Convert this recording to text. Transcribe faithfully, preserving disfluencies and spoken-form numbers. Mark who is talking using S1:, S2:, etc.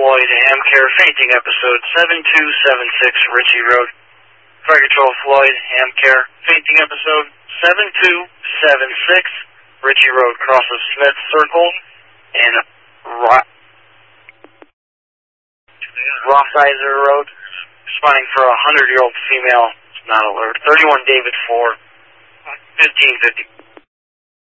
S1: Floyd, Amcare, fainting episode seven two seven six, Ritchie Road. Fire Control Floyd, Amcare, fainting episode seven two seven six, Ritchie Road, cross of Smith Circle, and Ro Rossizer Road, responding for a hundred-year-old female, not alert, thirty-one David four, fifteen fifty.